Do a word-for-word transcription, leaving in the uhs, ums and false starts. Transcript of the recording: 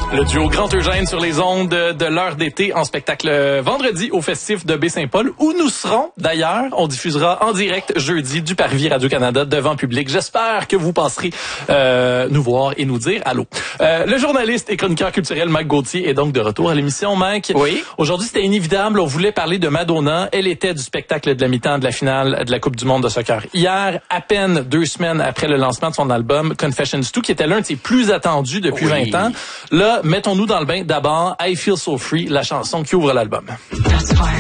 Le duo Grand Eugène sur les ondes de l'heure d'été en spectacle vendredi au festif de Baie-Saint-Paul où nous serons d'ailleurs. On diffusera en direct jeudi du Parvis Radio-Canada devant public. J'espère que vous passerez euh, nous voir et nous dire allô. Euh, le journaliste et chroniqueur culturel Mike Gauthier est donc de retour à l'émission. Mike, oui. Aujourd'hui c'était inévitable. On voulait parler de Madonna. Elle était du spectacle de la mi-temps de la finale de la Coupe du monde de soccer hier, à peine deux semaines après le lancement de son album Confessions deux, qui était l'un de ses plus attendus depuis oui. vingt ans. Là, mettons-nous dans le bain. D'abord, I Feel So Free, la chanson qui ouvre l'album.